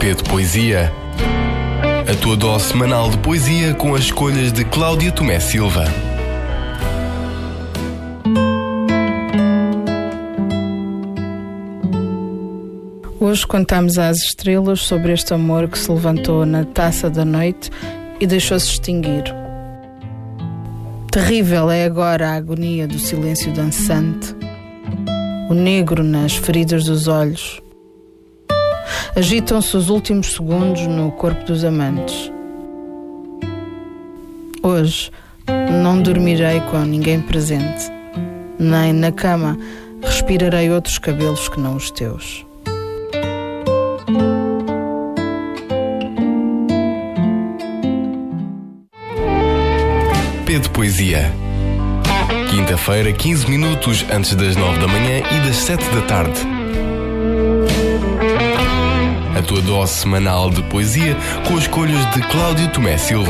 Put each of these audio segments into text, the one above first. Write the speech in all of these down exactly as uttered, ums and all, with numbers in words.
P de Poesia. A tua dose semanal de poesia com as escolhas de Cláudia Tomé Silva. Hoje contamos às estrelas sobre este amor que se levantou na taça da noite e deixou-se extinguir. Terrível é agora a agonia do silêncio dançante, o negro nas feridas dos olhos. Agitam-se os últimos segundos no corpo dos amantes. Hoje não dormirei com ninguém presente, nem na cama respirarei outros cabelos que não os teus. P de Poesia. Quinta-feira, quinze minutos antes das nove da manhã e das sete da tarde. A tua dose semanal de poesia com as escolhas de Cláudio Tomé Silva.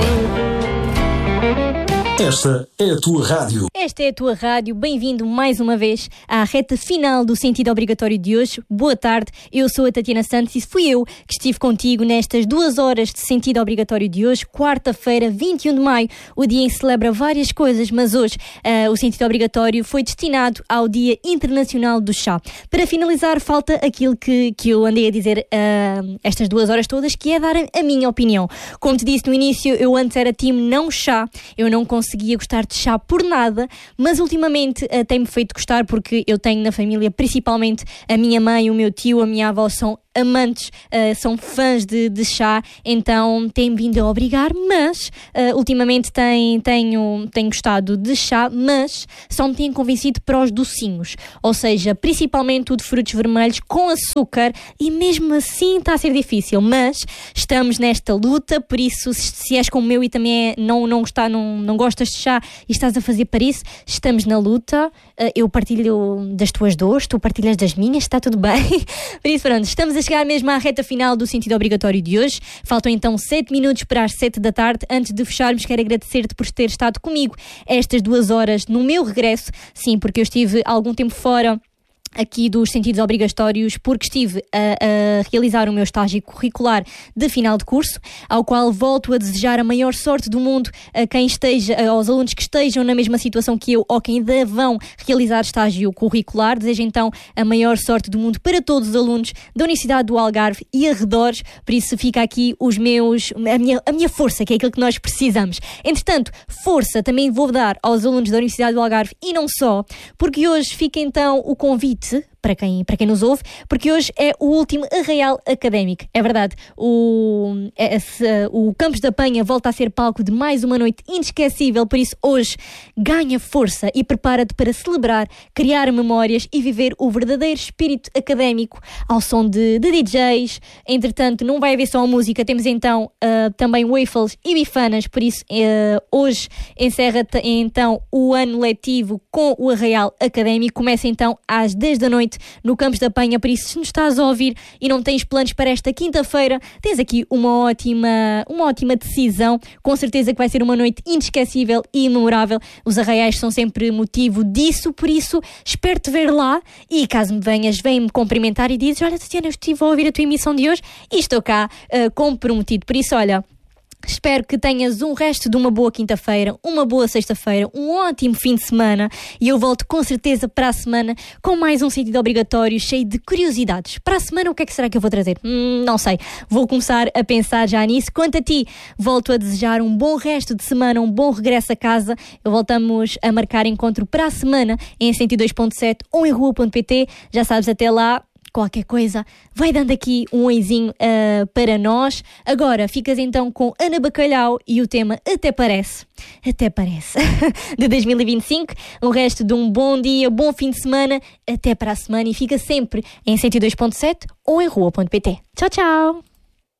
Esta é a tua rádio. Esta é a tua rádio. Bem-vindo mais uma vez à reta final do Sentido Obrigatório de hoje. Boa tarde, eu sou a Tatiana Santos e fui eu que estive contigo nestas duas horas de Sentido Obrigatório de hoje, quarta-feira, vinte e um de maio, o dia em que celebra várias coisas, mas hoje uh, o Sentido Obrigatório foi destinado ao Dia Internacional do Chá. Para finalizar, falta aquilo que, que eu andei a dizer uh, estas duas horas todas, que é dar a, a minha opinião. Como te disse no início, eu antes era time não chá, eu não conseguia gostar de chá por nada, mas ultimamente uh, tem-me feito gostar porque eu tenho na família, principalmente a minha mãe, o meu tio, a minha avó são amantes, uh, são fãs de, de chá, então tem vindo a obrigar, mas uh, ultimamente tem, tenho, tenho gostado de chá, mas só me têm convencido para os docinhos, ou seja, principalmente o de frutos vermelhos com açúcar, e mesmo assim está a ser difícil, mas estamos nesta luta, por isso se, se és como eu e também é, não, não, gostar, não, não gostas de chá e estás a fazer para isso, estamos na luta, uh, eu partilho das tuas dores, tu partilhas das minhas, está tudo bem, por isso pronto, estamos a chegar mesmo à reta final do Sentido Obrigatório de hoje. Faltam então sete minutos para as sete da tarde. Antes de fecharmos, quero agradecer-te por ter estado comigo estas duas horas no meu regresso. Sim, porque eu estive algum tempo fora aqui dos Sentidos Obrigatórios porque estive a, a realizar o meu estágio curricular de final de curso, ao qual volto a desejar a maior sorte do mundo a quem esteja, aos alunos que estejam na mesma situação que eu ou que ainda vão realizar estágio curricular. Desejo então a maior sorte do mundo para todos os alunos da Universidade do Algarve e arredores, por isso fica aqui os meus, a minha, a minha força, que é aquilo que nós precisamos. Entretanto, força também vou dar aos alunos da Universidade do Algarve e não só, porque hoje fica então o convite para quem, para quem nos ouve, porque hoje é o último arraial académico. É verdade, o, é, se, o Campos da Penha volta a ser palco de mais uma noite inesquecível, por isso hoje ganha força e prepara-te para celebrar, criar memórias e viver o verdadeiro espírito académico ao som de, de D Js. Entretanto, não vai haver só a música, temos então uh, também waffles e bifanas, por isso uh, hoje encerra-te então o ano letivo com o arraial académico. Começa então às dez da noite no Campos da Penha, por isso se nos estás a ouvir e não tens planos para esta quinta-feira, tens aqui uma ótima, uma ótima decisão, com certeza que vai ser uma noite inesquecível e memorável. Os arraiais são sempre motivo disso, por isso espero-te ver lá e caso me venhas, vem-me cumprimentar e dizes: olha Tatiana, eu estive a ouvir a tua emissão de hoje e estou cá uh, comprometido, por isso olha, espero que tenhas um resto de uma boa quinta-feira, uma boa sexta-feira, um ótimo fim de semana e eu volto com certeza para a semana com mais um Sentido Obrigatório cheio de curiosidades. Para a semana o que é que será que eu vou trazer? Hum, não sei, vou começar a pensar já nisso. Quanto a ti, volto a desejar um bom resto de semana, um bom regresso a casa. Voltamos a marcar encontro para a semana em cento e dois ponto sete ou em rua ponto pt. Já sabes, até lá, qualquer coisa, vai dando aqui um oizinho uh, para nós. Agora ficas então com Ana Bacalhau e o tema Até Parece, Até Parece, de dois mil e vinte e cinco. O resto de um bom dia, bom fim de semana, até para a semana e fica sempre em cento e dois ponto sete ou em rua ponto pt. Tchau, tchau!